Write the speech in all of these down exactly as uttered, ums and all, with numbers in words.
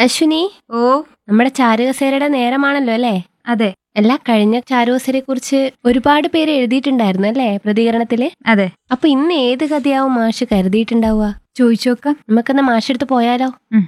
അശ്വിനി, ഓ നമ്മുടെ ചാരുകസേരയുടെ നേരമാണല്ലോ അല്ലേ? അതെ അല്ല, കഴിഞ്ഞ ചാരുകസേരയെ കുറിച്ച് ഒരുപാട് പേര് എഴുതിയിട്ടുണ്ടായിരുന്നു അല്ലേ പ്രതികരണത്തില്? അതെ അപ്പൊ ഇന്ന് ഏത് കഥയാവും മാഷ് കരുതിയിട്ടുണ്ടാവുക? ചോദിച്ചോക്കാം. നമുക്കെന്നാ മാഷെടുത്ത് പോയാലോ? ഉം.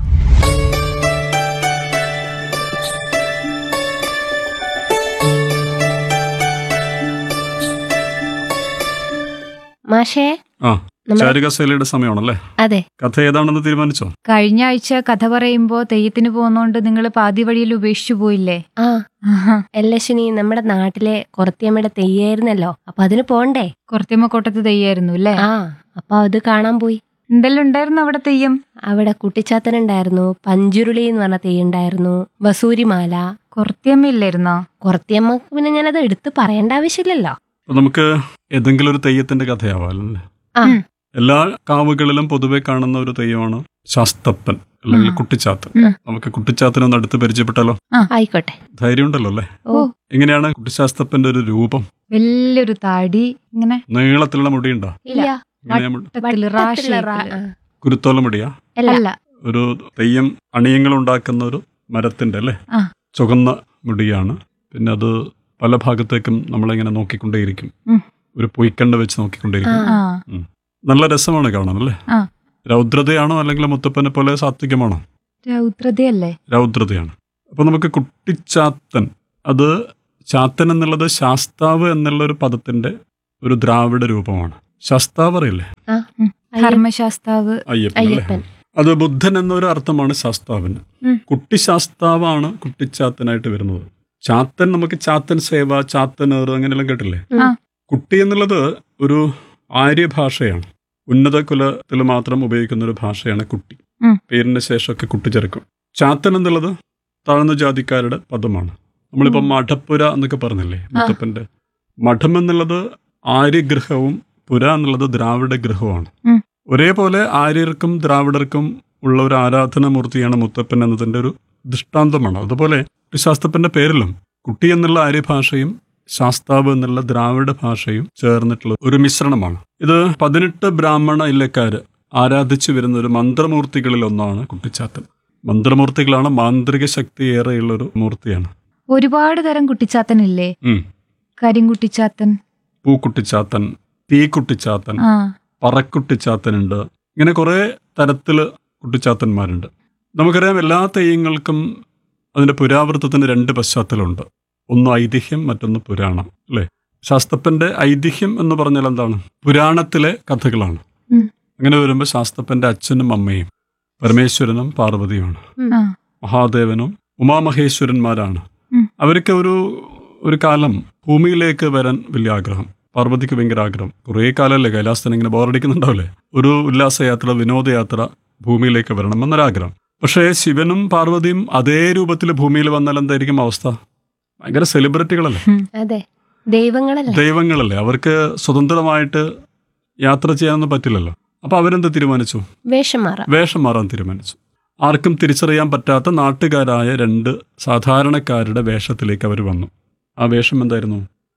മാഷേ, ആ നമ്മുടെ ചാരുകസേലയുടെ സമയമാണല്ലേ? അതെ, കഥ ഏതാണെന്ന് തീരുമാനിച്ചോ? കഴിഞ്ഞ ആഴ്ച കഥ പറയുമ്പോ തെയ്യത്തിന് പോകുന്നോണ്ട് നിങ്ങൾ പാതി വഴിയിൽ ഉപേക്ഷിച്ചു പോയില്ലേ? ആ ആഹാ. എല്ലശ്വിനി, നമ്മുടെ നാട്ടിലെ കൊറത്തിയമ്മയുടെ തെയ്യായിരുന്നല്ലോ, അപ്പൊ അതിന് പോണ്ടേ? കൊറത്തിയമ്മക്കോട്ടത്ത് തെയ്യായിരുന്നു അല്ലേ? ആ, അപ്പൊ അത് കാണാൻ പോയി. എന്തെല്ലാം ഉണ്ടായിരുന്നു അവിടെ തെയ്യം? അവിടെ കുട്ടിച്ചാത്തനുണ്ടായിരുന്നു, പഞ്ചുരുളി എന്ന് പറഞ്ഞ തെയ്യുണ്ടായിരുന്നു, വസൂരിമാല. കൊറത്തിയമ്മ ഇല്ലായിരുന്നോ? കൊറത്തിയമ്മക്ക് പിന്നെ ഞാനത് എടുത്ത് പറയേണ്ട ആവശ്യമില്ലല്ലോ. അപ്പൊ നമുക്ക് ഏതെങ്കിലും ഒരു തെയ്യത്തിന്റെ കഥയാവാല്ലേ? ആ ഉം. എല്ലാ കാവുകളിലും പൊതുവെ കാണുന്ന ഒരു തെയ്യമാണ് ശാസ്തപ്പൻ അല്ലെങ്കിൽ ഉം. കുട്ടിച്ചാത്തൻ. ഉം. നമുക്ക് കുട്ടിച്ചാത്തനൊന്ന് അടുത്ത് പരിചയപ്പെട്ടാലോ? ആയിക്കോട്ടെ. ധൈര്യം ഉണ്ടല്ലോ അല്ലേ? ഓ, എങ്ങനെയാണ് കുട്ടിശാസ്തപ്പന്റെ ഒരു രൂപം? വലിയൊരു താടി ഇങ്ങനെ നീളത്തിലുള്ള മുടിയുണ്ടോ? ഇല്ല. ഇങ്ങനെ മു- വട്ടത്തില് റാ വട്ടത്തിലുള്ള റാ- ഷേപ്പില്. ആ. കുരുത്തോല മുടിയാ? അല്ല, അല്ല ഒരു തെയ്യം അണിയങ്ങൾ ഉണ്ടാക്കുന്ന ഒരു മരത്തിന്റെ അല്ലേ? ആ. ചുവന്ന മുടിയാണ്. പിന്നെ അത് പല ഭാഗത്തേക്കും നമ്മളിങ്ങനെ നോക്കിക്കൊണ്ടേയിരിക്കും. ഉം. ഒരു പൊയ്ക്കണ്ട വെച്ച് നോക്കിക്കൊണ്ടേയിരിക്കും. ആ. ആ നല്ല രസമാണ് കാണാൻ അല്ലേ? ആ. രൗദ്രതയാണോ അല്ലെങ്കിൽ മുത്തപ്പനെ പോലെ സാത്വികമാണോ? രൗദ്രതയല്ലേ? രൗദ്രതയാണ്. അപ്പൊ നമുക്ക് കുട്ടിച്ചാത്തൻ, അത് ചാത്തൻ എന്നുള്ളത് ശാസ്താവ് എന്നുള്ള ഒരു പദത്തിന്റെ ഒരു ദ്രാവിഡ രൂപമാണ്. ശാസ്താവ് അറിയില്ലേ? ആ. ഉം. അയ്യ- ധർമ്മശാസ്താവ്. അയ്യപ്പൻ അല്ലേ? അയ്യപ്പൻ. അത് ബുദ്ധൻ എന്നൊരു അർത്ഥമാണ് ശാസ്താവിന്. ഉം. കുട്ടിശാസ്താവാണ് കുട്ടിച്ചാത്തനായിട്ട് വരുന്നത്. ചാത്തൻ നമുക്ക് ചാത്തൻ സേവ, ചാത്തനേർ അങ്ങനെയെല്ലാം കേട്ടില്ലേ? ഉം. ആ. കുട്ടി എന്നുള്ളത് ഒരു ആര്യഭാഷയാണ്. ഉന്നത കുലത്തിൽ മാത്രം ഉപയോഗിക്കുന്ന ഒരു ഭാഷയാണ് കുട്ടി. ഉം. പേരിന്റെ ശേഷമൊക്കെ കുട്ടി ചേർക്കും. ചാത്തൻ എന്നുള്ളത് താഴ്ന്ന ജാതിക്കാരുടെ പദമാണ്. നമ്മളിപ്പോ ഉം. മഠപ്പുര എന്നൊക്കെ പറഞ്ഞില്ലേ മുത്തപ്പന്റെ? മഠം എന്നുള്ളത് ആര്യഗൃഹവും പുര എന്നുള്ളത് ദ്രാവിഡ ഗൃഹവുമാണ്. ഉം. ഒരേപോലെ ആര്യർക്കും ദ്രാവിഡർക്കും ഉള്ള ഒരു ആരാധനാമൂർത്തിയാണ് മുത്തപ്പൻ എന്നതിന്റെ ഒരു ദൃഷ്ടാന്തമാണ്. അതുപോലെ ശാസ്തപ്പന്റെ പേരിലും കുട്ടി എന്നുള്ള ആര്യഭാഷയും ശാസ്താവ് എന്നുള്ള ദ്രാവിഡ ഭാഷയും ചേർന്നിട്ടുള്ള ഒരു മിശ്രണമാണ്. ഇത് പതിനെട്ട് ബ്രാഹ്മണ ഇല്ലക്കാര് ആരാധിച്ചു വരുന്ന ഒരു മന്ത്രമൂർത്തികളിൽ ഒന്നാണ് കുട്ടിച്ചാത്തൻ. മന്ത്രമൂർത്തികളാണ്, മാന്ത്രിക ശക്തി ഏറെയുള്ള ഒരു മൂർത്തിയാണ്. ഒരുപാട് തരം കുട്ടിച്ചാത്തനില്ലേ? ഉം. കരിങ്കുട്ടിച്ചാത്തൻ. പൂക്കുട്ടിച്ചാത്തൻ, തീക്കുട്ടിച്ചാത്തൻ, ആ പറക്കുട്ടിച്ചാത്തനുണ്ട്. ഇങ്ങനെ കുറേ തരത്തില് കുട്ടിച്ചാത്തന്മാരുണ്ട്. നമുക്കറിയാം, എല്ലാ തെയ്യങ്ങൾക്കും അതിന്റെ പുരാവൃത്തത്തിന് രണ്ട് പശ്ചാത്തലമുണ്ട്. ഒന്ന് ഐതിഹ്യം, മറ്റൊന്ന് പുരാണം അല്ലേ? ശാസ്തപ്പന്റെ ഐതിഹ്യം എന്ന് പറഞ്ഞാൽ എന്താണ്? പുരാണത്തിലെ കഥകളാണ്. ഉം. അങ്ങനെ വരുമ്പോൾ ശാസ്തപ്പന്റെ അച്ഛനും അമ്മയും പരമേശ്വരനും പാർവതിയുമാണ്. ആ മഹാദേവനും ഉമാമഹേശ്വരന്മാരാണ്. ഉം. അവർക്ക് ഒരു ഒരു കാലം ഭൂമിയിലേക്ക് വരാൻ വലിയ ആഗ്രഹം. പാർവതിക്ക് ഭയങ്കര ആഗ്രഹം. കുറേ കാലമല്ലേ കൈലാസത്തിന് ഇങ്ങനെ ബോറടിക്കുന്നുണ്ടാവില്ലേ? ഒരു ഉല്ലാസയാത്ര, വിനോദയാത്ര, ഭൂമിയിലേക്ക് വരണം എന്നൊരാഗ്രഹം. പക്ഷേ ശിവനും പാർവതിയും അതേ രൂപത്തിൽ ഭൂമിയിൽ വന്നാൽ എന്തായിരിക്കും അവസ്ഥ? ഭയങ്കര സെലിബ്രിറ്റികളല്ലേ, അതെ, ദൈവങ്ങളല്ലേ? ദൈവങ്ങളല്ലേ. അവർക്ക് സ്വതന്ത്രമായിട്ട് യാത്ര ചെയ്യാനൊന്നും പറ്റില്ലല്ലോ. അപ്പൊ അവരെന്ത് തീരുമാനിച്ചു? വേഷം മാറാം. വേഷം മാറാൻ തീരുമാനിച്ചു. ആർക്കും തിരിച്ചറിയാൻ പറ്റാത്ത നാട്ടുകാരായ രണ്ട് സാധാരണക്കാരുടെ വേഷത്തിലേക്ക് അവർ വന്നു. ആ വേഷം എന്തായിരുന്നു?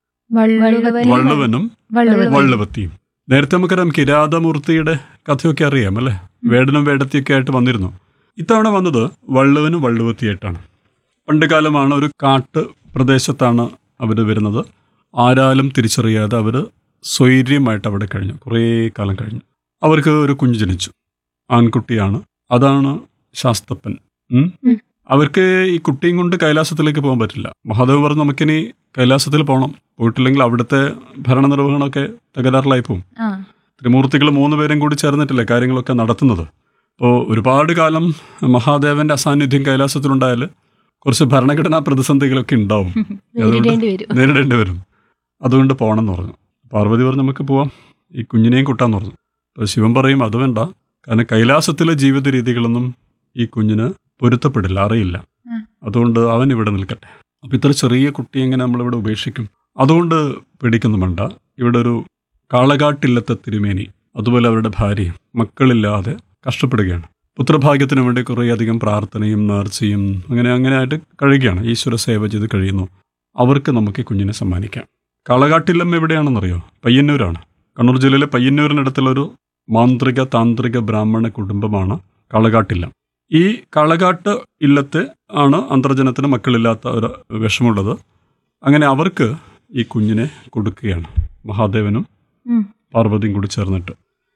വള്ളുവൻ. വള്ളുവനും വള്ളുവൻ. വള്ളുവത്തിയും. നേരത്തെ നമുക്കറിയാം കിരാതമൂർത്തിയുടെ കഥയൊക്കെ അറിയാം അല്ലേ? വേടനും വേടത്തിയൊക്കെ ആയിട്ട് വന്നിരുന്നു. ഇത്തവണ വന്നത് വള്ളുവനും വള്ളുവത്തിയായിട്ടാണ്. പണ്ട് കാലമാണ്, ഒരു കാട്ട് പ്രദേശത്താണ് അവർ വരുന്നത്. ആരാലും തിരിച്ചറിയാതെ അവർ സ്വൈര്യമായിട്ട് അവിടെ കഴിഞ്ഞു. കുറേ കാലം കഴിഞ്ഞു. അവർക്ക് ഒരു കുഞ്ഞ് ജനിച്ചു. ആൺകുട്ടിയാണ്. അതാണ് ശാസ്തപ്പൻ. ഉം. ഉം. അവർക്ക് ഈ കുട്ടിയും കൊണ്ട് കൈലാസത്തിലേക്ക് പോകാൻ പറ്റില്ല. മഹാദേവ് പറഞ്ഞു, നമുക്കിനി കൈലാസത്തിൽ പോകണം. പോയിട്ടില്ലെങ്കിൽ അവിടുത്തെ ഭരണനിർവഹണമൊക്കെ തകരാറിലായി പോകും. ആ ത്രിമൂർത്തികൾ മൂന്ന് പേരും കൂടി ചേർന്നിട്ടില്ലേ കാര്യങ്ങളൊക്കെ നടത്തുന്നത്. അപ്പോൾ ഒരുപാട് കാലം മഹാദേവന്റെ അസാന്നിധ്യം കൈലാസത്തിലുണ്ടായാൽ കുറച്ച് ഭരണഘടനാ പ്രതിസന്ധികളൊക്കെ ഉണ്ടാവും. നേരിടേണ്ടി വരും. നേരിടേണ്ടി വരും. അതുകൊണ്ട് പോകണമെന്ന് പറഞ്ഞു. പാർവതി പറഞ്ഞു, നമുക്ക് പോവാം, ഈ കുഞ്ഞിനെയും കൂട്ടാന്ന് പറഞ്ഞു. അപ്പോൾ ശിവൻ പറയും, അത് വേണ്ട, കാരണം കൈലാസത്തിലെ ജീവിത രീതികളൊന്നും ഈ കുഞ്ഞിന് പൊരുത്തപ്പെടില്ല, അറിയില്ല. ഉം. അതുകൊണ്ട് അവൻ ഇവിടെ നിൽക്കട്ടെ. അപ്പം ഇത്ര ചെറിയ കുട്ടി എങ്ങനെ നമ്മളിവിടെ ഉപേക്ഷിക്കും? അതുകൊണ്ട് പേടിക്കൊന്നും വേണ്ട. ഇവിടെ ഒരു കാളകാട്ടില്ലത്തെ തിരുമേനി, അതുപോലെ അവരുടെ ഭാര്യയും മക്കളില്ലാതെ കഷ്ടപ്പെടുകയാണ്. പുത്രഭാഗ്യത്തിന് വേണ്ടി കുറേയധികം പ്രാർത്ഥനയും നേർച്ചയും അങ്ങനെ അങ്ങനെ ആയിട്ട് കഴിയുകയാണ്. ഈശ്വര സേവ ചെയ്ത് കഴിയുന്നു. അവർക്ക് നമുക്ക് ഈ കുഞ്ഞിനെ സമ്മാനിക്കാം. കാളകാട്ടില്ലം എവിടെയാണെന്നറിയോ? പയ്യന്നൂരാണ്. കണ്ണൂർ ജില്ലയിലെ പയ്യന്നൂരിനടുത്തുള്ളൊരു മാന്ത്രിക താന്ത്രിക ബ്രാഹ്മണ കുടുംബമാണ് കാളകാട്ടില്ലം. ഈ കാളകാട്ട് ഇല്ലത്തെ ആണ് അന്തർജനത്തിന് മക്കളില്ലാത്ത ഒരു വിഷമുള്ളത്. അങ്ങനെ അവർക്ക് ഈ കുഞ്ഞിനെ കൊടുക്കുകയാണ് മഹാദേവനും ഉം. പാർവതിയും കൂടി ചേർന്നിട്ട്.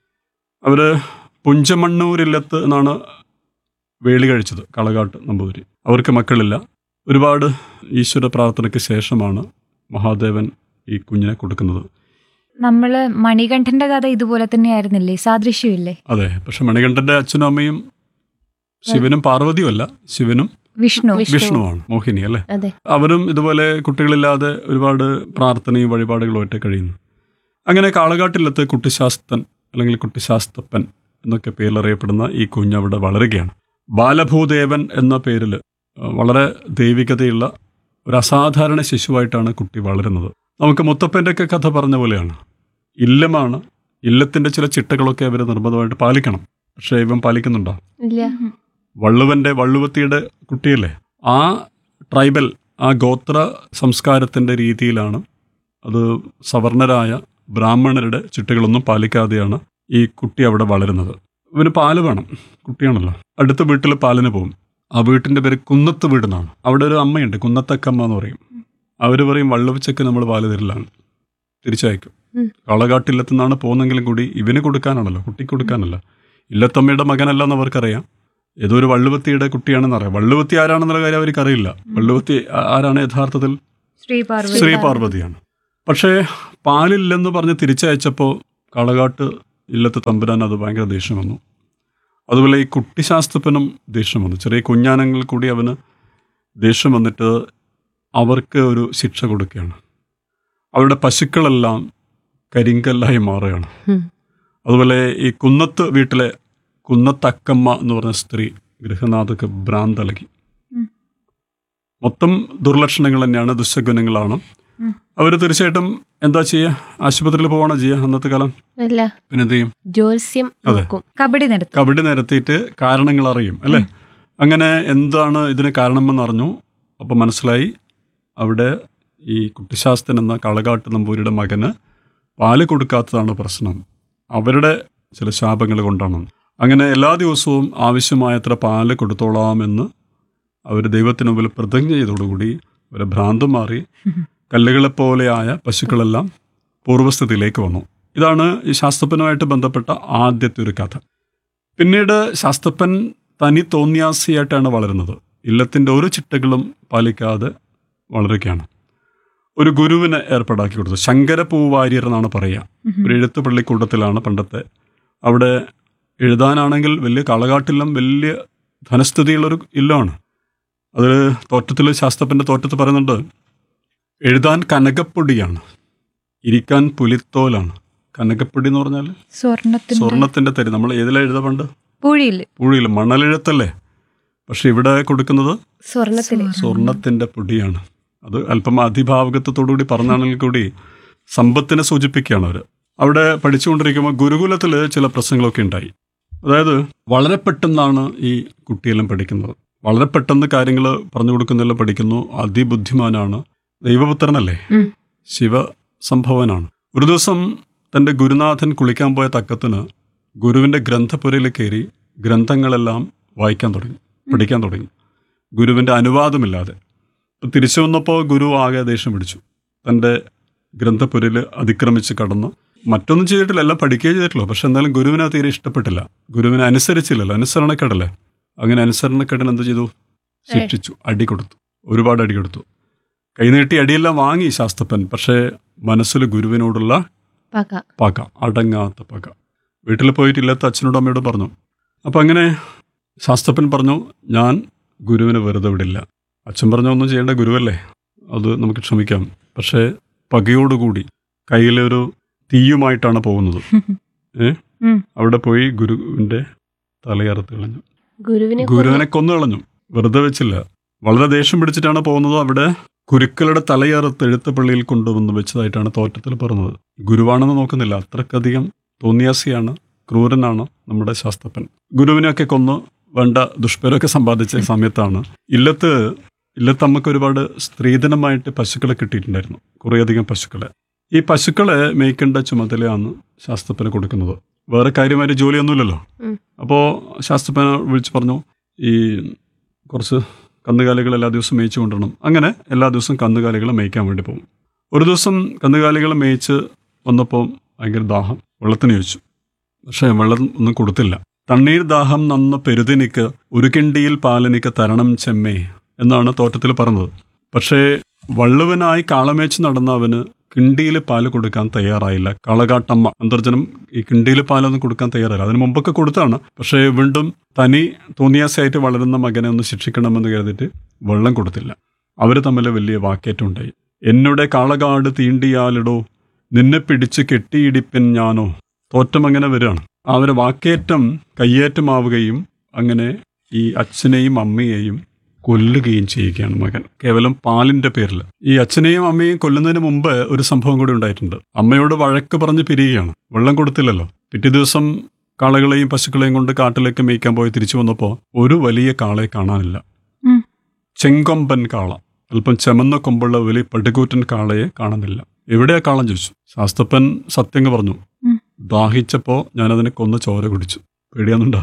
അവർ പുഞ്ചമണ്ണൂരില്ലത്ത് എന്നാണ് വേളി കഴിച്ചത് കാളകാട്ട് നമ്പൂതിരി. അവർക്ക് മക്കളില്ല. ഒരുപാട് ഈശ്വര പ്രാർത്ഥനയ്ക്ക് ശേഷമാണ് മഹാദേവൻ ഈ കുഞ്ഞിനെ കൊടുക്കുന്നത്. നമ്മള് മണികണ്ഠന്റെ കഥ ഇതുപോലെ തന്നെയായിരുന്നില്ലേ? സാദൃശ്യമില്ലേ? അതെ, പക്ഷെ മണികണ്ഠന്റെ അച്ഛനും അമ്മയും ശിവനും പാർവതിയും അല്ല, ശിവനും വിഷ്ണു. വിഷ്ണുവാണ്, മോഹിനി അല്ലേ. അതെ. അവരും ഇതുപോലെ കുട്ടികളില്ലാതെ ഒരുപാട് പ്രാർത്ഥനയും വഴിപാടുകളുമായിട്ട് കഴിയുന്നു. അങ്ങനെ കാളകാട്ടില്ലത്ത് കുട്ടിശാസ്തൻ അല്ലെങ്കിൽ കുട്ടിശാസ്തപ്പൻ എന്നൊക്കെ പേരിലറിയപ്പെടുന്ന ഈ കുഞ്ഞ് അവിടെ വളരുകയാണ്. ബാലഭൂദേവൻ എന്ന പേരിൽ വളരെ ദൈവികതയുള്ള ഒരു അസാധാരണ ശിശുവായിട്ടാണ് കുട്ടി വളരുന്നത്. നമുക്ക് മുത്തപ്പൻ്റെ ഒക്കെ കഥ പറഞ്ഞ പോലെയാണ്. ഇല്ലമാണ്, ഇല്ലത്തിൻ്റെ ചില ചിട്ടകളൊക്കെ അവർ നിർബന്ധമായിട്ട് പാലിക്കണം. പക്ഷേ ഇവൻ പാലിക്കുന്നുണ്ടോ? ഇല്ല. വള്ളുവൻ്റെ വള്ളുവത്തിയുടെ കുട്ടിയല്ലേ. ആ ട്രൈബൽ ആ ഗോത്ര സംസ്കാരത്തിൻ്റെ രീതിയിലാണ് അത്. സവർണരായ ബ്രാഹ്മണരുടെ ചിട്ടകളൊന്നും പാലിക്കാതെയാണ് ഈ കുട്ടി അവിടെ വളരുന്നത്. ഇവന് പാല് വേണം, കുട്ടിയാണല്ലോ. അടുത്ത വീട്ടിൽ പാലിന് പോകും. ആ വീട്ടിൻ്റെ പേര് കുന്നത്ത് വീടെന്നാണ്. അവിടെ ഒരു അമ്മയുണ്ട്, കുന്നത്തക്കമ്മ എന്ന് പറയും. അവർ പറയും വള്ളുവച്ചക്ക് നമ്മൾ പാല് തരില്ലാണ്, തിരിച്ചയക്കും. കാളകാട്ടില്ലത്തുനിന്നാണ് പോകുന്നെങ്കിലും കൂടി ഇവന് കൊടുക്കാനാണല്ലോ, കുട്ടിക്ക് കൊടുക്കാനല്ല. ഇല്ലത്തമ്മയുടെ മകനല്ല എന്ന് അവർക്കറിയാം. ഏതോ ഒരു വള്ളുവത്തിയുടെ കുട്ടിയാണെന്ന് അറിയാം. വള്ളുവത്തി ആരാണെന്നുള്ള കാര്യം അവർക്കറിയില്ല. വള്ളുവത്തി ആരാണ് യഥാർത്ഥത്തിൽ? ശ്രീ പാർവതി. ശ്രീ പാർവതിയാണ്. പക്ഷേ പാലില്ലെന്ന് പറഞ്ഞ് തിരിച്ചയച്ചപ്പോൾ കാളകാട്ട് ഇല്ലത്ത് തമ്പുരാൻ അത് ഭയങ്കര ദേഷ്യം വന്നു. അതുപോലെ ഈ കുട്ടിശാസ്ത്രപ്പനും ദേഷ്യം വന്നു. ചെറിയ കുഞ്ഞാനങ്ങൾ കൂടി അവന് ദേഷ്യം വന്നിട്ട് അവർക്ക് ഒരു ശിക്ഷ കൊടുക്കുകയാണ്. അവരുടെ പശുക്കളെല്ലാം കരിങ്കല്ലായി മാറുകയാണ്. അതുപോലെ ഈ കുന്നത്ത് വീട്ടിലെ കുന്നത്തക്കമ്മ എന്ന് പറഞ്ഞ സ്ത്രീ ഗൃഹനാഥക്ക് ഭ്രാന്തലകി. മൊത്തം ദുർലക്ഷണങ്ങൾ തന്നെയാണ്, ദുശഗുണങ്ങളാണ്. അവർ തീർച്ചയായിട്ടും എന്താ ചെയ്യുക? ആശുപത്രിയിൽ പോവാണോ ചെയ്യുക അന്നത്തെ കാലം? അല്ല, പിന്നെ എന്ത് ചെയ്യും? ജ്യോത്സ്യം നോക്കും. കബഡി നിരത്തും. കബഡി നിരത്തിയിട്ട് കാരണങ്ങൾ അറിയും അല്ലേ. അങ്ങനെ എന്താണ് ഇതിന് കാരണമെന്ന് അറിഞ്ഞു. അപ്പം മനസ്സിലായി അവിടെ ഈ കുട്ടിശാസ്ത്രൻ എന്ന കാളകാട്ട് നമ്പൂരിയുടെ മകന് പാല് കൊടുക്കാത്തതാണ് പ്രശ്നം, അവരുടെ ചില ശാപങ്ങൾ കൊണ്ടാണ്. അങ്ങനെ എല്ലാ ദിവസവും ആവശ്യമായത്ര പാല് കൊടുത്തോളാമെന്ന് അവർ ദൈവത്തിന് മുമ്പിൽ പ്രതിജ്ഞ ചെയ്തതോടുകൂടി ഒരു ഭ്രാന്ത് മാറി കല്ലുകളെപ്പോലെയായ പശുക്കളെല്ലാം പൂർവ്വസ്ഥിതിയിലേക്ക് വന്നു. ഇതാണ് ഈ ശാസ്ത്രപ്പനുമായിട്ട് ബന്ധപ്പെട്ട ആദ്യത്തെ ഒരു കഥ. പിന്നീട് ശാസ്ത്രപ്പൻ തനി തോന്നിയാസിയായിട്ടാണ് വളരുന്നത്. ഇല്ലത്തിൻ്റെ ഒരു ചിട്ടകളും പാലിക്കാതെ വളരുകയാണ്. ഒരു ഗുരുവിനെ ഏർപ്പാടാക്കി കൊടുത്തു. ശങ്കരപൂവാര്യർ എന്നാണ് പറയുക. ഒരു എഴുത്ത് പള്ളിക്കൂട്ടത്തിലാണ് പണ്ടത്തെ. അവിടെ എഴുതാനാണെങ്കിൽ വലിയ കാളകാട്ടില്ലം വലിയ ധനസ്ഥിതിയുള്ളൊരു ഇല്ലമാണ്. അത് തോറ്റത്തിൽ ശാസ്ത്രപ്പൻ്റെ തോറ്റത്ത് പറയുന്നുണ്ട്, എഴുതാൻ കനകപ്പൊടിയാണ്, ഇരിക്കാൻ പുലിത്തോലാണ്. കനകപ്പൊടി എന്ന് പറഞ്ഞാൽ സ്വർണത്തിന്റെ സ്വർണത്തിൻ്റെ തരി. നമ്മൾ ഏതിലാണ് എഴുതാ പണ്ട്? പൂഴിയില്. പൂഴിയിൽ മണലെഴുത്തല്ലേ. പക്ഷെ ഇവിടെ കൊടുക്കുന്നത് സ്വർണത്തില് സ്വർണത്തിൻ്റെ പൊടിയാണ്. അത് അല്പം അതിഭാവകത്വത്തോടുകൂടി പറഞ്ഞാണെങ്കിൽ കൂടി സമ്പത്തിനെ സൂചിപ്പിക്കുകയാണ് അവർ. അവിടെ പഠിച്ചുകൊണ്ടിരിക്കുമ്പോൾ ഗുരുകുലത്തിൽ ചില പ്രശ്നങ്ങളൊക്കെ ഉണ്ടായി. അതായത് വളരെ പെട്ടെന്നാണ് ഈ കുട്ടിയെല്ലാം പഠിക്കുന്നത്. വളരെ പെട്ടെന്ന് കാര്യങ്ങൾ പറഞ്ഞു കൊടുക്കുന്നെല്ലാം പഠിക്കുന്നു. അതിബുദ്ധിമാനാണ്. ദൈവപുത്രനല്ലേ, ശിവസംഭവനാണ്. ഒരു ദിവസം തൻ്റെ ഗുരുനാഥൻ കുളിക്കാൻ പോയ തക്കത്തിന് ഗുരുവിൻ്റെ ഗ്രന്ഥപുരയിൽ കയറി ഗ്രന്ഥങ്ങളെല്ലാം വായിക്കാൻ തുടങ്ങി, പഠിക്കാൻ തുടങ്ങി, ഗുരുവിൻ്റെ അനുവാദമില്ലാതെ. തിരിച്ചു വന്നപ്പോൾ ഗുരു ആകെ ദേഷ്യം പിടിച്ചു. തൻ്റെ ഗ്രന്ഥപുരയിൽ അതിക്രമിച്ച് കടന്ന് മറ്റൊന്നും ചെയ്തിട്ടില്ല, എല്ലാം പഠിക്കുകയും ചെയ്തിട്ടുള്ളൂ. പക്ഷെ എന്നാലും ഗുരുവിനെ തീരെ ഇഷ്ടപ്പെട്ടില്ല. ഗുരുവിനെ അനുസരിച്ചില്ലല്ലോ, അനുസരണക്കേടല്ലേ. അങ്ങനെ അനുസരണക്കേടിന് എന്ത് ചെയ്തു? ശിക്ഷിച്ചു, അടി കൊടുത്തു, ഒരുപാട് അടി കൊടുത്തു. കൈനീട്ടി അടിയെല്ലാം വാങ്ങി ശാസ്ത്രപ്പൻ. പക്ഷേ മനസ്സിൽ ഗുരുവിനോടുള്ള പക പക, അടങ്ങാത്ത പക. വീട്ടിൽ പോയിട്ടില്ലാത്ത അച്ഛനോടും അമ്മയോടും പറഞ്ഞു. അപ്പം അങ്ങനെ ശാസ്ത്രപ്പൻ പറഞ്ഞു, ഞാൻ ഗുരുവിനെ വെറുതെ വിടില്ല. അച്ഛൻ പറഞ്ഞ ഒന്നും ചെയ്യേണ്ട, ഗുരുവല്ലേ, അത് നമുക്ക് ക്ഷമിക്കാം. പക്ഷേ പകയോടുകൂടി കയ്യിലൊരു തീയുമായിട്ടാണ് പോകുന്നത്. ഏ അവിടെ പോയി ഗുരുവിൻ്റെ തലയറുത്ത് കളഞ്ഞു. ഗുരുവിനെ ഗുരുവിനെ കൊന്നു കളഞ്ഞു, വെറുതെ വെച്ചില്ല. വളരെ ദേഷ്യം പിടിച്ചിട്ടാണ് പോകുന്നത്. അവിടെ കുരുക്കളുടെ തലയറുത്ത് എഴുത്തുപള്ളിയിൽ കൊണ്ടുവന്ന് വെച്ചതായിട്ടാണ് തോറ്റത്തിൽ പറഞ്ഞത്. ഗുരുവാണെന്ന് നോക്കുന്നില്ല, അത്രക്കധികം തോന്നിയാസിയാണ്, ക്രൂരനാണ് നമ്മുടെ ശാസ്ത്രപ്പൻ. ഗുരുവിനെയൊക്കെ കൊന്ന് വേണ്ട ദുഷ്പേരമൊക്കെ സമ്പാദിച്ച സമയത്താണ് ഇല്ലത്ത് ഇല്ലത്ത് അമ്മക്ക് ഒരുപാട് സ്ത്രീധനമായിട്ട് പശുക്കളെ കിട്ടിയിട്ടുണ്ടായിരുന്നു, കുറേയധികം പശുക്കളെ. ഈ പശുക്കളെ മേയ്ക്കേണ്ട ചുമതലയാണ് ശാസ്ത്രപ്പന് കൊടുക്കുന്നത്. വേറെ കാര്യമായിട്ട് ജോലിയൊന്നുമില്ലല്ലോ. അപ്പോൾ ശാസ്ത്രപ്പനെ വിളിച്ച് പറഞ്ഞു, ഈ കുറച്ച് കന്നുകാലികൾ എല്ലാ ദിവസവും മേയിച്ച് കൊണ്ടുവരണം. അങ്ങനെ എല്ലാ ദിവസവും കന്നുകാലികളെ മേയ്ക്കാൻ വേണ്ടി പോകും. ഒരു ദിവസം കന്നുകാലികളെ മേയിച്ച് വന്നപ്പോൾ ഭയങ്കര ദാഹം, വെള്ളത്തിന് ചോദിച്ചു. പക്ഷേ വെള്ളം ഒന്നും കൊടുത്തില്ല. തണ്ണീർ ദാഹം നന്ന പെരുതിനിക്ക് ഒരു കിണ്ടിയിൽ പാലനിക്ക് തരണം ചെമ്മേ എന്നാണ് തോറ്റത്തിൽ പറഞ്ഞത്. പക്ഷേ വള്ളുവനായി കാളമേച്ച് നടന്ന അവന് കിണ്ടിയിൽ പാല് കൊടുക്കാൻ തയ്യാറായില്ല. കാളകാട്ടമ്മ അന്തർജനം ഈ കിണ്ടിയിൽ പാലൊന്നും കൊടുക്കാൻ തയ്യാറായില്ല. അതിന് മുമ്പൊക്കെ കൊടുത്താണ്. പക്ഷേ വീണ്ടും തനി തോന്നിയാസായിട്ട് വളരുന്ന മകനെ ഒന്ന് ശിക്ഷിക്കണമെന്ന് കരുതിയിട്ട് വെള്ളം കൊടുത്തില്ല. അവർ തമ്മിൽ വലിയ വാക്കേറ്റുണ്ടായി. എന്നോടെ കാളകാട് തീണ്ടിയാലിടോ, നിന്നെ പിടിച്ച് കെട്ടിയിടിപ്പിൻ ഞാനോ. തോറ്റം അങ്ങനെ വരികയാണ്. അവരെ വാക്കേറ്റം കയ്യേറ്റമാവുകയും അങ്ങനെ ഈ അച്ഛനെയും അമ്മയെയും കൊല്ലുകയും ചെയ്യുകയാണ് മകൻ, കേവലം പാലിന്റെ പേരിൽ. ഈ അച്ഛനെയും അമ്മയെയും കൊല്ലുന്നതിന് മുമ്പ് ഒരു സംഭവം കൂടി ഉണ്ടായിട്ടുണ്ട്. അമ്മയോട് വഴക്ക് പറഞ്ഞ് പിരിയുകയാണ്, വെള്ളം കൊടുത്തില്ലല്ലോ. പിറ്റേ ദിവസം കാളകളെയും പശുക്കളെയും കൊണ്ട് കാട്ടിലേക്ക് മേയ്ക്കാൻ പോയി തിരിച്ചു വന്നപ്പോൾ ഒരു വലിയ കാളയെ കാണാനില്ല. ചെങ്കൊമ്പൻ കാള, അല്പം ചെമന്ന കൊമ്പുള്ള വലിയ പടുകൂറ്റൻ കാളയെ കാണുന്നില്ല. എവിടെയാ കാളം ചോദിച്ചു. ശാസ്ത്രപ്പൻ സത്യങ്ങ് പറഞ്ഞു, ദാഹിച്ചപ്പോ ഞാനതിനെ കൊന്ന് ചോര കുടിച്ചു. പേടിയാന്നുണ്ടാ?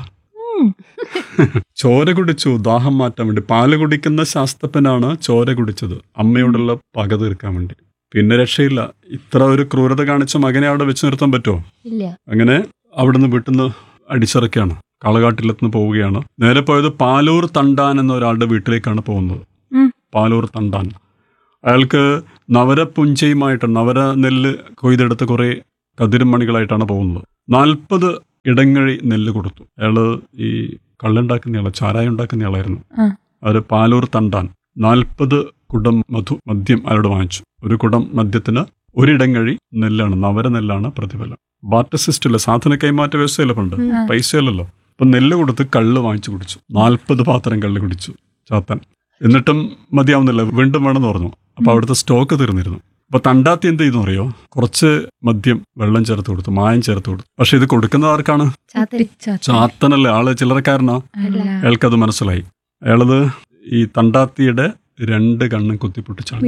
ചോര കുടിച്ചു ദാഹം മാറ്റാൻ വേണ്ടി. പാല് കുടിക്കുന്ന ശാസ്ത്രപ്പനാണ് ചോര കുടിച്ചത്, അമ്മയോടുള്ള പക തീർക്കാൻ വേണ്ടി. പിന്നെ രക്ഷയില്ല. ഇത്ര ഒരു ക്രൂരത കാണിച്ച മകനെ അവിടെ വെച്ച് നിർത്താൻ പറ്റുമോ? ഇല്ല. അങ്ങനെ അവിടുന്ന് വീട്ടിൽ നിന്ന് അടിച്ചിറക്കിയാണ്, കാളകാട്ടിലെത്തുനിന്ന് പോവുകയാണ്. നേരെ പോയത് പാലൂർ തണ്ടാൻ എന്ന ഒരാളുടെ വീട്ടിലേക്കാണ് പോകുന്നത്. പാലൂർ തണ്ടാൻ അയാൾക്ക് നവരപുഞ്ചയുമായിട്ട് നവര നെല്ല് കൊയ്തെടുത്ത് കുറെ കതിരും മണികളായിട്ടാണ് പോകുന്നത്. നാൽപ്പത് ഇടങ്ങഴി നെല്ല് കൊടുത്തു. അയാള് ഈ കള്ളുണ്ടാക്കുന്നയാള്, ചാരായം ഉണ്ടാക്കുന്നയാളായിരുന്നു. അവര് പാലൂർ തണ്ടാൻ നാൽപ്പത് കുടം മധു മദ്യം അയാളോട് വാങ്ങിച്ചു. ഒരു കുടം മദ്യത്തിന് ഒരിടങ്ങഴി നെല്ലാണ്, നവര നെല്ലാണ് പ്രതിഫലം. ബാർട്ടർ സിസ്റ്റമില്ല, സാധന കൈമാറ്റ വ്യവസ്ഥയില്ല പണ്ട്, പൈസയല്ലല്ലോ. അപ്പൊ നെല്ല് കൊടുത്ത് കള്ള് വാങ്ങിച്ചു കുടിച്ചു. നാൽപ്പത് പാത്രം കള്ള് കുടിച്ചു ചാത്തൻ. എന്നിട്ടും മതിയാവുന്നില്ല, വീണ്ടും വേണമെന്ന് പറഞ്ഞു. അപ്പൊ അവിടുത്തെ സ്റ്റോക്ക് തീർന്നിരുന്നു. അപ്പൊ തണ്ടാത്തി എന്ത് ചെയ്തു അറിയോ? കുറച്ച് മദ്യം വെള്ളം ചേർത്ത് കൊടുത്തു, മായം ചേർത്ത് കൊടുത്തു. പക്ഷെ ഇത് കൊടുക്കുന്നത് ആർക്കാണ്? ചാത്തനല്ലേ, ആള് ചില്ലറക്കാരനാ. അയാൾക്കത് മനസ്സിലായി. അയാളത് ഈ തണ്ടാത്തിയുടെ രണ്ട് കണ്ണും കുത്തിപ്പൊട്ടിച്ചാണ്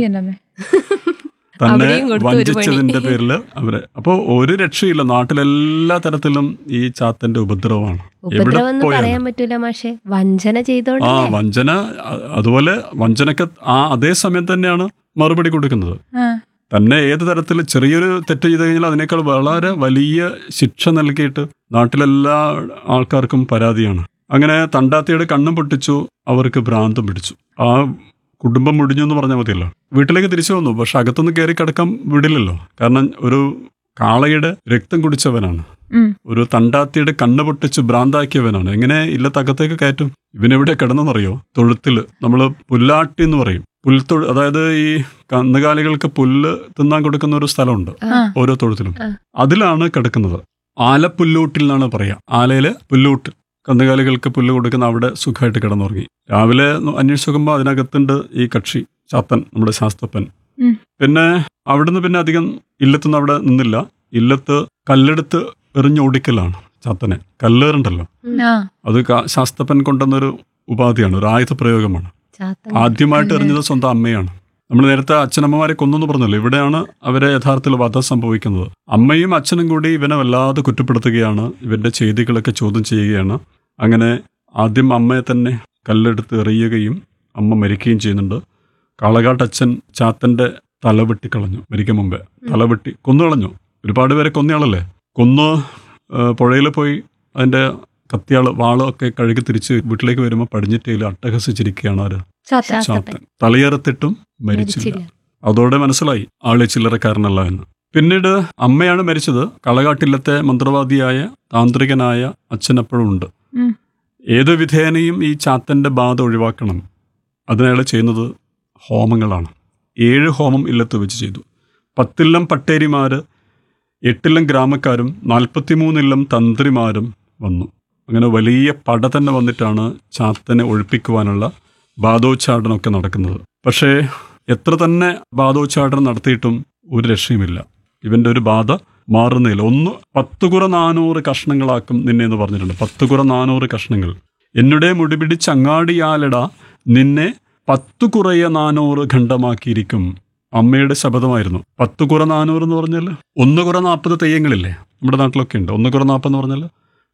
തന്നെ വഞ്ചിച്ചതിന്റെ പേരില് അവരെ. അപ്പൊ ഒരു രക്ഷയില്ല. നാട്ടിലെല്ലാ തരത്തിലും ഈ ചാത്തന്റെ ഉപദ്രവമാണ്. എവിടെ പറയാൻ പറ്റൂല മാഷെ, വഞ്ചന ചെയ്തോണ്ട്. ആ വഞ്ചന, അതുപോലെ വഞ്ചനക്ക് ആ അതേ സമയം തന്നെയാണ് മറുപടി കൊടുക്കുന്നത്. തന്നെ ഏത് തരത്തിൽ ചെറിയൊരു തെറ്റ് ചെയ്ത് കഴിഞ്ഞാൽ അതിനേക്കാൾ വളരെ വലിയ ശിക്ഷ നൽകിയിട്ട് നാട്ടിലെല്ലാ ആൾക്കാർക്കും പരാതിയാണ്. അങ്ങനെ തണ്ടാത്തിയുടെ കണ്ണും പൊട്ടിച്ചു, അവർക്ക് ഭ്രാന്തം പിടിച്ചു. ആ കുടുംബം മുടിഞ്ഞു എന്ന് പറഞ്ഞാൽ മതിയല്ലോ. വീട്ടിലേക്ക് തിരിച്ചു വന്നു. പക്ഷെ അകത്തൊന്നും കയറി കിടക്കാൻ വിടില്ലല്ലോ. കാരണം ഒരു കാളയുടെ രക്തം കുടിച്ചവനാണ്, ഒരു തണ്ടാത്തിയുടെ കണ്ണ് പൊട്ടിച്ച് ഭ്രാന്താക്കിയവനാണ്. എങ്ങനെ ഇല്ലത്തകത്തേക്ക് കയറ്റും? ഇവനെവിടെ കിടന്നെന്നറിയോ? തൊഴുത്തില്, നമ്മള് പുല്ലാട്ടി എന്ന് പറയും, പുൽത്തൊഴു. അതായത് ഈ കന്നുകാലികൾക്ക് പുല്ല് തിന്നാൻ കൊടുക്കുന്ന ഒരു സ്ഥലമുണ്ട് ഓരോ തൊഴുത്തിലും. അതിലാണ് കിടക്കുന്നത്. ആലപ്പുല്ലൂട്ടിൽ എന്നാണ് പറയാ. ആലയില് പുല്ലൂട്ട്, കന്നുകാലികൾക്ക് പുല്ല് കൊടുക്കുന്ന അവിടെ സുഖമായിട്ട് കിടന്നുറങ്ങി. രാവിലെ അന്വേഷിച്ച് നോക്കുമ്പോൾ അതിനകത്തുണ്ട് ഈ കക്ഷി ചാത്തൻ, നമ്മുടെ ശാസ്ത്രപ്പൻ. പിന്നെ അവിടുന്ന് പിന്നെ അധികം ഇല്ലത്തുനിന്ന് അവിടെ നിന്നില്ല. ഇല്ലത്ത് കല്ലെടുത്ത് എറിഞ്ഞോടിക്കലാണ് ചാത്തനെ. കല്ലേറുണ്ടല്ലോ, അത് ശാസ്ത്രപ്പൻ കൊണ്ടുവന്നൊരു ഉപാധിയാണ്, ഒരു ആയുധ പ്രയോഗമാണ്. ആദ്യമായിട്ട് എറിഞ്ഞത് സ്വന്തം അമ്മയാണ്. നമ്മൾ നേരത്തെ അച്ഛനമ്മമാരെ കൊന്നെന്ന് പറഞ്ഞല്ലോ, ഇവിടെയാണ് അവരെ യഥാർത്ഥത്തിൽ വധം സംഭവിക്കുന്നത്. അമ്മയും അച്ഛനും കൂടി ഇവനെ വല്ലാതെ കുറ്റപ്പെടുത്തുകയാണ്, ഇവന്റെ ചെയ്തികളൊക്കെ ചോദ്യം ചെയ്യുകയാണ്. അങ്ങനെ ആദ്യം അമ്മയെ തന്നെ കല്ലെടുത്ത് എറിയുകയും അമ്മ മരിക്കുകയും ചെയ്യുന്നുണ്ട്. കാളകാട്ടച്ഛൻ ചാത്തന്റെ തല വെട്ടിക്കളഞ്ഞു. മരിക്കും മുമ്പേ തല വെട്ടി കൊന്നു കളഞ്ഞു. ഒരുപാട് പേരെ കൊന്നയാളല്ലേ. കൊന്ന് പുഴയിൽ പോയി അതിന്റെ കത്തിയാള് വാളൊക്കെ കഴുകി തിരിച്ച് വീട്ടിലേക്ക് വരുമ്പോൾ പടിഞ്ഞിട്ടയിൽ അട്ടഹസിച്ചിരിക്കുകയാണ് ആര്? ചാത്തൻ. തലയേറത്തിട്ടും മരിച്ചില്ല. അതോടെ മനസ്സിലായി ആളെ ചില്ലറക്കാരനല്ല എന്ന്. പിന്നീട് അമ്മയാണ് മരിച്ചത്. കളകാട്ടില്ലത്തെ മന്ത്രവാദിയായ താന്ത്രികനായ അച്ഛൻ എപ്പോഴും ഉണ്ട്. ഏത് വിധേനയും ഈ ചാത്തന്റെ ബാധ ഒഴിവാക്കണം. അതിനയാൾ ചെയ്യുന്നത് ഹോമങ്ങളാണ്. ഏഴ് ഹോമം ഇല്ലത്ത് വെച്ച് ചെയ്തു. പത്തില്ലം പട്ടേരിമാര്, എട്ടില്ലം ഗ്രാമക്കാരും നാൽപ്പത്തിമൂന്നില്ലം തന്ത്രിമാരും വന്നു. അങ്ങനെ വലിയ പട തന്നെ വന്നിട്ടാണ് ചാത്തനെ ഒഴിപ്പിക്കുവാനുള്ള ബാധോച്ചാടനമൊക്കെ നടക്കുന്നത്. പക്ഷേ എത്ര തന്നെ ബാധോച്ചാടനം നടത്തിയിട്ടും ഒരു രക്ഷയുമില്ല. ഇവന്റെ ഒരു ബാധ മാറുന്നില്ല. ഒന്ന് പത്ത് കുറ നാനൂറ് കഷ്ണങ്ങളാക്കും നിന്നെ എന്ന് പറഞ്ഞിട്ടുണ്ട്. പത്ത് കുറ നാനൂറ് കഷ്ണങ്ങൾ. എന്നുടെ മുടിപിടിച്ച് അങ്ങാടിയാലടാ നിന്നെ പത്തു കുറയ നാനൂറ് ഖണ്ഡമാക്കിയിരിക്കും. അമ്മയുടെ ശബ്ദമായിരുന്നു. പത്ത് കുറ നാനൂറ് എന്ന് പറഞ്ഞാൽ ഒന്ന് കുറ നാൽപ്പത് തെയ്യങ്ങളില്ലേ നമ്മുടെ നാട്ടിലൊക്കെ ഉണ്ട്. ഒന്ന് കുറ നാൽപ്പത് എന്ന് പറഞ്ഞാൽ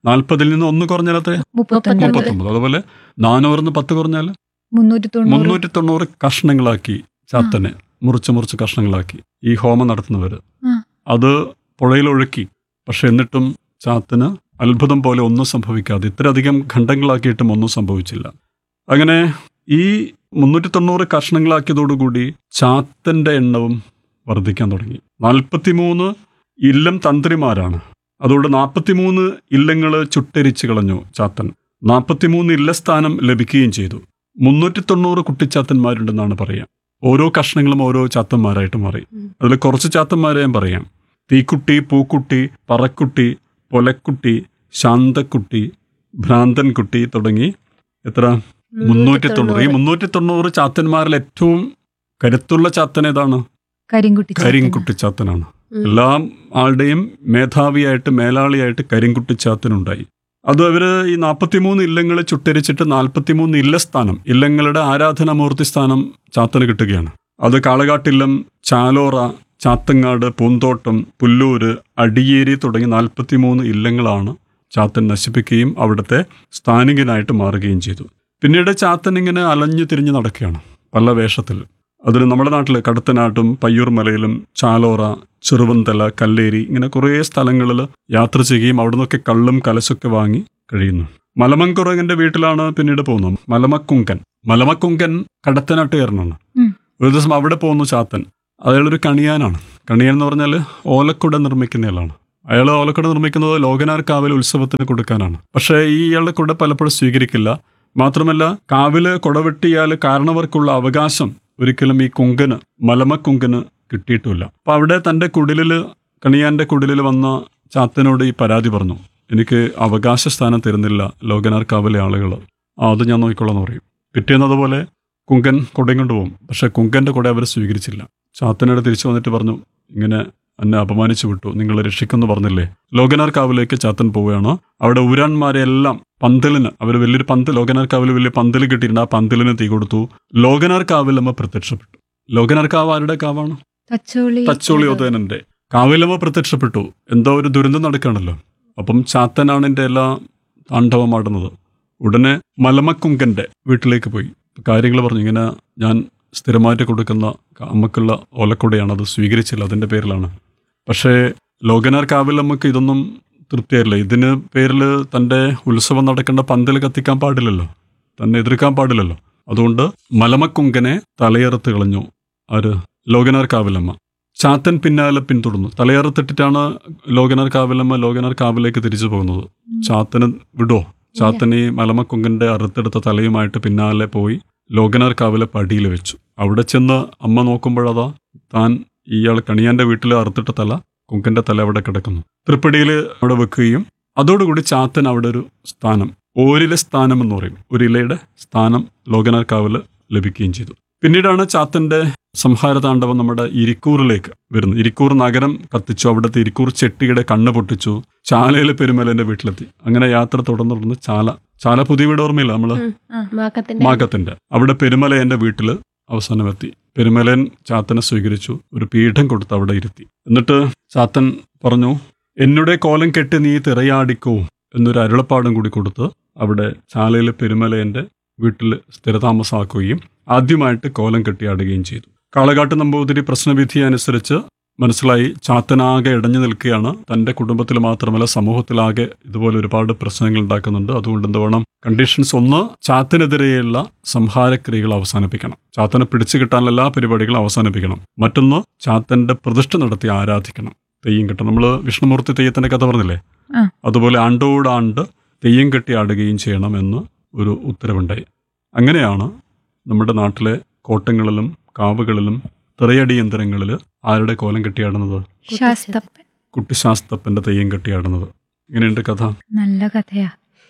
നാൽപ്പതിൽ നിന്ന് ഒന്ന് കുറഞ്ഞാൽ എത്ര? മുപ്പത്തൊൻപത് മുപ്പത്തൊമ്പത്. അതുപോലെ നാനൂറിന്ന് പത്ത് കുറഞ്ഞാൽ മുന്നൂറ്റി തൊണ്ണൂറ് മുന്നൂറ്റി തൊണ്ണൂറ് കഷ്ണങ്ങളാക്കി ചാത്തനെ മുറിച്ച് മുറിച്ച് കഷ്ണങ്ങളാക്കി ഈ ഹോമം നടത്തുന്നവര് ആ. അത് പുഴയിലൊഴുക്കി. പക്ഷെ എന്നിട്ടും ചാത്തിന് അത്ഭുതം പോലെ ഒന്നും സംഭവിക്കാതെ ഇത്രയധികം ഖണ്ഡങ്ങളാക്കിയിട്ടും ഒന്നും സംഭവിച്ചില്ല. അങ്ങനെ ഈ മുന്നൂറ്റി തൊണ്ണൂറ് കഷ്ണങ്ങളാക്കിയതോടുകൂടി ചാത്തന്റെ എണ്ണവും വർദ്ധിക്കാൻ തുടങ്ങി. നാൽപ്പത്തിമൂന്ന് ഇല്ലം തന്ത്രിമാരാണ്. അതുകൊണ്ട് നാൽപ്പത്തിമൂന്ന് ഇല്ലങ്ങൾ ചുട്ടരിച്ചു കളഞ്ഞു ചാത്തൻ. നാൽപ്പത്തിമൂന്ന് ഇല്ലസ്ഥാനം ലഭിക്കുകയും ചെയ്തു. മുന്നൂറ്റി തൊണ്ണൂറ് കുട്ടിച്ചാത്തന്മാരുണ്ടെന്നാണ് പറയാം. ഓരോ കഷ്ണങ്ങളും ഓരോ ചാത്തന്മാരായിട്ട് മാറി. അതിൽ കുറച്ച് ചാത്തന്മാരെ ഞാൻ പറയാം. തീക്കുട്ടി, പൂക്കുട്ടി, പറക്കുട്ടി, പൊലക്കുട്ടി, ശാന്തക്കുട്ടി, ഭ്രാന്തൻകുട്ടി തുടങ്ങി എത്ര? മുന്നൂറ്റി തൊണ്ണൂറ്. ഈ മുന്നൂറ്റി തൊണ്ണൂറ് ചാത്തന്മാരിൽ ഏറ്റവും കരുത്തുള്ള ചാത്തൻ ഏതാണ്? കരിങ്കുട്ടി കരിങ്കുട്ടി ചാത്തനാണ്. എല്ലാ ആളുടെയും മേധാവിയായിട്ട് മേലാളിയായിട്ട് കരിങ്കുട്ടി ചാത്തനുണ്ടായി. അത് അവര് ഈ നാൽപ്പത്തിമൂന്ന് ഇല്ലങ്ങൾ ചുട്ടരിച്ചിട്ട് നാൽപ്പത്തിമൂന്ന് ഇല്ലസ്ഥാനം, ഇല്ലങ്ങളുടെ ആരാധനാമൂർത്തി സ്ഥാനം ചാത്തന് കിട്ടുകയാണ്. അത് കാളകാട്ടില്ലം, ചാലോറ, ചാത്തങ്ങാട്, പൂന്തോട്ടം, പുല്ലൂര്, അടിയേരി തുടങ്ങി നാൽപ്പത്തിമൂന്ന് ഇല്ലങ്ങളാണ് ചാത്തൻ നശിപ്പിക്കുകയും അവിടുത്തെ സ്ഥാനികനായിട്ട് മാറുകയും ചെയ്തു. പിന്നീട് ചാത്തൻ ഇങ്ങനെ അലഞ്ഞു തിരിഞ്ഞ് നടക്കുകയാണ് പല വേഷത്തിൽ. അതിൽ നമ്മുടെ നാട്ടിൽ കടത്തനാട്ടും പയ്യൂർ മലയിലും ചാലോറ, ചെറുവന്തല, കല്ലേരി ഇങ്ങനെ കുറേ സ്ഥലങ്ങളിൽ യാത്ര ചെയ്യുകയും അവിടെ നിന്നൊക്കെ കള്ളും കലശൊക്കെ വാങ്ങി കഴിയുന്നു. മലമങ്കുറങ്ങന്റെ വീട്ടിലാണ് പിന്നീട് പോകുന്നത്. മലമക്കുങ്കൻ മലമക്കുങ്കൻ കടത്തനാട്ടുകാരനാണ്. ഒരു ദിവസം അവിടെ പോകുന്നു ചാത്തൻ. അയാളൊരു കണിയാനാണ്. കണിയാൻ എന്ന് പറഞ്ഞാൽ ഓലക്കുട നിർമ്മിക്കുന്നയാളാണ്. അയാൾ ഓലക്കുട നിർമ്മിക്കുന്നത് ലോകനാർ കാവിൽ ഉത്സവത്തിന് കൊടുക്കാനാണ്. പക്ഷേ ഈ ഇയാളുടെ കുട പലപ്പോഴും സ്വീകരിക്കില്ല. മാത്രമല്ല കാവില് കുടവെട്ടിയാൽ കാരണവർക്കുള്ള അവകാശം ഒരിക്കലും ഈ കുങ്കന്, മലമക്കുങ്കന് കിട്ടിയിട്ടുമില്ല. അപ്പൊ അവിടെ തൻ്റെ കുടിലില്, കണിയാന്റെ കുടിലിൽ വന്ന ചാത്തനോട് ഈ പരാതി പറഞ്ഞു. എനിക്ക് അവകാശ സ്ഥാനം തരുന്നില്ല ലോകനാർ കാവിലെ ആളുകൾ, അത് ഞാൻ നോക്കിക്കൊള്ളാന്ന് പറയും. പിറ്റേന്ന് അതുപോലെ കുങ്കൻ കുടയും കൊണ്ടുപോകും. പക്ഷെ കുങ്കന്റെ കുട അവർ സ്വീകരിച്ചില്ല. ചാത്തനോട് തിരിച്ചു വന്നിട്ട് പറഞ്ഞു, ഇങ്ങനെ എന്നെ അപമാനിച്ചു വിട്ടു, നിങ്ങൾ രക്ഷിക്കുമെന്ന് പറഞ്ഞില്ലേ. ലോകനാർ കാവിലേക്ക് ചാത്തൻ പോവുകയാണ്. അവിടെ ഊരാന്മാരെ എല്ലാം പന്തലിന്, അവർ വലിയൊരു പന്ത്, ലോകനാർ കാവിൽ വലിയ പന്തൽ കിട്ടിയിട്ടുണ്ട്. ആ പന്തലിന് തീ കൊടുത്തു. ലോകനാർ കാവിലമ്മ പ്രത്യക്ഷപ്പെട്ടു. ലോകനാർ കാവ് ആരുടെ കാവാണ്? തച്ചോളി തച്ചോളി ഉദയനന്റെ കാവിലമ്മ പ്രത്യക്ഷപ്പെട്ടു. എന്തോ ഒരു ദുരന്തം നടക്കുകയാണല്ലോ. അപ്പം ചാത്തനാണ് എൻ്റെ എല്ലാ താണ്ഡവമാടുന്നത്. ഉടനെ മലമക്കുങ്കന്റെ വീട്ടിലേക്ക് പോയി കാര്യങ്ങൾ പറഞ്ഞു. ഇങ്ങനെ ഞാൻ സ്ഥിരമായിട്ട് കൊടുക്കുന്ന അമ്മക്കുള്ള ഓലക്കുടയാണ്, അത് സ്വീകരിച്ചില്ല, അതിൻ്റെ പേരിലാണ്. പക്ഷേ ലോകനാർ കാവിലമ്മക്ക് ഇതൊന്നും തൃപ്തിയായില്ല. ഇതിന് പേരിൽ തൻ്റെ ഉത്സവം നടക്കേണ്ട പന്തൽ കത്തിക്കാൻ പാടില്ലല്ലോ, തന്നെ എതിർക്കാൻ പാടില്ലല്ലോ. അതുകൊണ്ട് മലമക്കുങ്കനെ തലയറുത്ത് കളഞ്ഞു. ആര്? ലോകനാർ കാവിലമ്മ. ചാത്തൻ പിന്നാലെ പിന്തുടർന്നു. തലയറുത്തിട്ടിട്ടാണ് ലോകനാർ കാവിലമ്മ ലോകനാർ കാവിലേക്ക് തിരിച്ചു പോകുന്നത്. ചാത്തന് വിടോ? ചാത്തൻ ഈ മലമക്കുങ്കന്റെ അറുത്തെടുത്ത തലയുമായിട്ട് പിന്നാലെ പോയി ലോകനാർ കാവിലെ പടിയിൽ വെച്ചു. അവിടെ ചെന്ന് അമ്മ നോക്കുമ്പോഴതാ താൻ ഇയാൾ കണിയാന്റെ വീട്ടിൽ അറുത്തിട്ട തല, കുങ്കന്റെ തല അവിടെ കിടക്കുന്നു. തൃപ്പടിയിൽ അവിടെ വെക്കുകയും അതോടുകൂടി ചാത്തൻ അവിടെ ഒരു സ്ഥാനം, ഓരിലെ സ്ഥാനം എന്ന് പറയും, ഒരു ഇലയുടെ സ്ഥാനം ലോകനാർ കാവില് ലഭിക്കുകയും ചെയ്തു. പിന്നീടാണ് ചാത്തന്റെ സംഹാരതാണ്ഡവം നമ്മുടെ ഇരിക്കൂറിലേക്ക് വരുന്നത്. ഇരിക്കൂർ നഗരം കത്തിച്ചു. അവിടുത്തെ ഇരിക്കൂർ ചെട്ടിയുടെ കണ്ണ് പൊട്ടിച്ചു. ചാലയിലെ പെരുമലന്റെ വീട്ടിലെത്തി. അങ്ങനെ യാത്ര തുടർന്ന് തുടർന്ന് ചാല ചാല പുതിയ വീട് ഓർമ്മയില്ല നമ്മള്? മാക്കത്തിന്റെ അവിടെ പെരുമലയന്റെ വീട്ടില് അവസാനം എത്തി. പെരുമലൻ ചാത്തനെ സ്വീകരിച്ചു. ഒരു പീഠം കൊടുത്ത് അവിടെ ഇരുത്തി. എന്നിട്ട് ചാത്തൻ പറഞ്ഞു, എന്നുടെ കോലം കെട്ടി നീ തിറയാടിക്കോ എന്നൊരു അരുളപ്പാടും കൂടി കൊടുത്ത് അവിടെ ചാലയിലെ പെരുമലയന്റെ വീട്ടിൽ സ്ഥിരതാമസമാക്കുകയും ആദ്യമായിട്ട് കോലം കെട്ടിയാടുകയും ചെയ്തു. കാളകാട്ട് നമ്പൂതിരി പ്രശ്നവിധി അനുസരിച്ച് മനസ്സിലായി ചാത്തനാകെ ഇടഞ്ഞു നിൽക്കുകയാണ്. തൻ്റെ കുടുംബത്തിൽ മാത്രമല്ല സമൂഹത്തിലാകെ ഇതുപോലെ ഒരുപാട് പ്രശ്നങ്ങൾ ഉണ്ടാക്കുന്നുണ്ട്. അതുകൊണ്ട് എന്ത് വേണം? കണ്ടീഷൻസ്. ഒന്ന്, ചാത്തനെതിരെയുള്ള സംഹാരക്രിയകൾ അവസാനിപ്പിക്കണം. ചാത്തനെ പിടിച്ചു കിട്ടാനുള്ള എല്ലാ പരിപാടികളും അവസാനിപ്പിക്കണം. മറ്റൊന്ന്, ചാത്തന്റെ പ്രതിഷ്ഠ നടത്തി ആരാധിക്കണം. തെയ്യം കെട്ടണം. നമ്മൾ വിഷ്ണുമൂർത്തി തെയ്യത്തിന്റെ കഥ പറഞ്ഞില്ലേ, അതുപോലെ ആണ്ടോടാണ്ട് തെയ്യം കെട്ടി ആടുകയും ചെയ്യണം എന്ന് ഒരു ഉത്തരവുണ്ടായി. അങ്ങനെയാണ് നമ്മുടെ നാട്ടിലെ കോട്ടങ്ങളിലും കാവുകളിലും തിറയടി യന്ത്രങ്ങളിൽ ആരുടെ കോലം കെട്ടിയാടുന്നത്? ശാസ്തപ്പൻ. കുട്ടിശാസ്തപ്പന്റെ തെയ്യം കെട്ടിയാടുന്നത്. ഇങ്ങനെയുണ്ട് കഥ. നല്ല കഥയാ.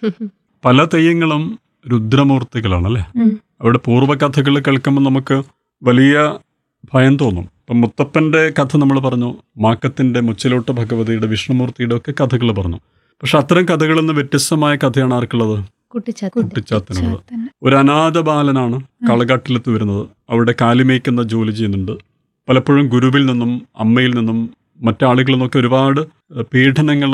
പല തെയ്യങ്ങളും രുദ്രമൂർത്തികളാണല്ലേ. അവിടെ പൂർവ്വകഥകൾ കേൾക്കുമ്പോൾ നമുക്ക് വലിയ ഭയം തോന്നും. ഇപ്പം മുത്തപ്പന്റെ കഥ നമ്മൾ പറഞ്ഞു, മാക്കത്തിന്റെ, മുച്ചിലോട്ട് ഭഗവതിയുടെ, വിഷ്ണുമൂർത്തിയുടെ ഒക്കെ കഥകൾ പറഞ്ഞു. പക്ഷെ അത്തരം കഥകളിൽ നിന്ന് വ്യത്യസ്തമായ കഥയാണ് ആർക്കുള്ളത്? കുട്ടിച്ചാത്തനുള്ളത്. ഒരു അനാഥ ബാലനാണ് കാളകാട്ടിലെത്ത് വരുന്നത്. അവിടെ കാലിമേക്കുന്ന ജോലി ചെയ്യുന്നുണ്ട്. പലപ്പോഴും ഗുരുവിൽ നിന്നും അമ്മയിൽ നിന്നും മറ്റാളുകളിൽ നിന്നൊക്കെ ഒരുപാട് പീഡനങ്ങളും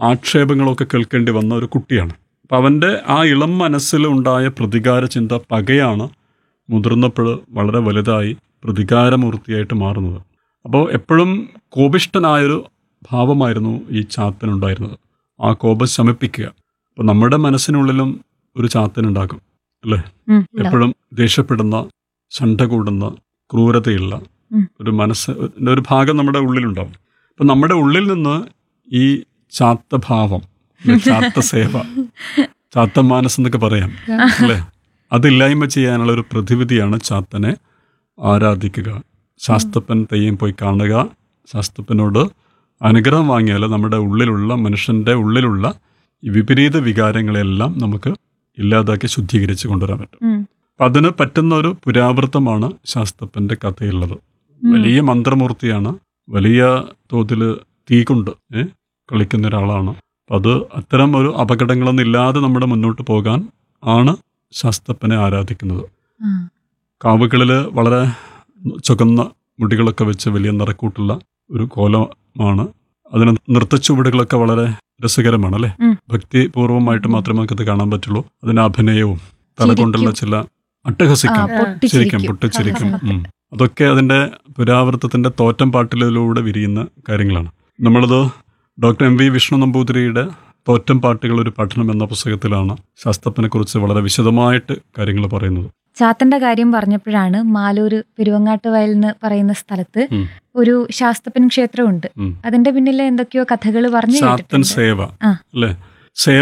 ആക്ഷേപങ്ങളൊക്കെ കേൾക്കേണ്ടി വന്ന ഒരു കുട്ടിയാണ്. അപ്പം അവൻ്റെ ആ ഇളം മനസ്സിലുണ്ടായ പ്രതികാര ചിന്ത പകയാണ് മുതിർന്നപ്പോൾ വളരെ വലുതായി പ്രതികാരമൂർത്തിയായിട്ട് മാറുന്നത്. അപ്പോൾ എപ്പോഴും കോപിഷ്ഠനായൊരു ഭാവമായിരുന്നു ഈ ചാത്തനുണ്ടായിരുന്നത്. ആ കോപം ശമിപ്പിക്കുക. അപ്പോൾ നമ്മുടെ മനസ്സിനുള്ളിലും ഒരു ചാത്തനുണ്ടാകും അല്ലേ? ഉം. എപ്പോഴും ദേഷ്യപ്പെടുന്ന, ശണ്ട കൂടുന്ന, ക്രൂരതയുള്ള ഉം. ഒരു മനസ്സ് ഒരു ഭാഗം നമ്മുടെ ഉള്ളിലുണ്ടാവും. അപ്പം നമ്മുടെ ഉള്ളിൽ നിന്ന് ഈ ചാത്തഭാവം, ചാത്ത സേവ, ചാത്തമാനസ് എന്നൊക്കെ പറയാം അല്ലേ, അതില്ലായ്മ ചെയ്യാനുള്ള ഒരു പ്രതിവിധിയാണ് ചാത്തനെ ആരാധിക്കുക. ശാസ്ത്രപ്പൻ തെയ്യം പോയി കാണുക, ശാസ്ത്രപ്പനോട് അനുഗ്രഹം വാങ്ങിയാൽ നമ്മുടെ ഉള്ളിലുള്ള മനുഷ്യൻ്റെ ഉള്ളിലുള്ള ഈ വിപരീത വികാരങ്ങളെല്ലാം നമുക്ക് ഇല്ലാതാക്കി ശുദ്ധീകരിച്ച് കൊണ്ടുവരാൻ പറ്റും. ഉം. അപ്പം അതിന് പറ്റുന്ന ഒരു പുരാവൃത്തമാണ് ശാസ്ത്രപ്പൻ്റെ കഥയുള്ളത്. വലിയ മന്ത്രമൂർത്തിയാണ്, വലിയ തോതിൽ തീ കൊണ്ട് ഏ കളിക്കുന്ന ഒരാളാണ്. അപ്പം അത് അത്തരം ഒരു അപകടങ്ങളൊന്നും ഇല്ലാതെ നമ്മുടെ മുന്നോട്ട് പോകാൻ ആണ് ശാസ്ത്രപ്പനെ ആരാധിക്കുന്നത്. ആ. കാവുകളിൽ വളരെ ചുവന്ന മുടികളൊക്കെ വെച്ച് വലിയ നിറക്കൂട്ടുള്ള ഒരു കോലമാണ്. അതിന് നൃത്തച്ചുവടുകളൊക്കെ വളരെ രസകരമാണ് അല്ലേ? ഉം. ഭക്തിപൂർവമായിട്ട് മാത്രമേ നമുക്കത് കാണാൻ പറ്റുള്ളൂ. അതിൻ്റെ അഭിനയവും തലകൊണ്ടുള്ള ചില അട്ടഹസിക്കും, ആ, പൊട്ടിച്ചിരിക്കും. ചിരിക്കും, പൊട്ടിച്ചിരിക്കും. ഉം. അതൊക്കെ അതിൻ്റെ പുരാവൃത്തത്തിൻ്റെ തോറ്റം പാട്ടിലൂടെ വിരിയുന്ന കാര്യങ്ങളാണ്. നമ്മളത് ഡോക്ടർ എം വി വിഷ്ണു നമ്പൂതിരിയുടെ തോറ്റം പാട്ടുകൾ ഒരു പഠനം എന്ന പുസ്തകത്തിലാണ് ശാസ്ത്രപ്പനെ കുറിച്ച് വളരെ വിശദമായിട്ട് കാര്യങ്ങൾ പറയുന്നത്. ചാത്തന്റെ കാര്യം പറഞ്ഞപ്പോഴാണ് മാലൂര് പെരുവങ്ങാട്ട് വയൽ എന്ന് പറയുന്ന സ്ഥലത്ത് ഉം. ഒരു ശാസ്തപ്പൻ ക്ഷേത്രമുണ്ട്. ഉം. അതിന്റെ പിന്നിലെ എന്തൊക്കെയോ കഥകൾ പറഞ്ഞു ചാത്തൻ കേട്ടിട്ടുണ്ട്. സേവ ആ. അല്ലേ?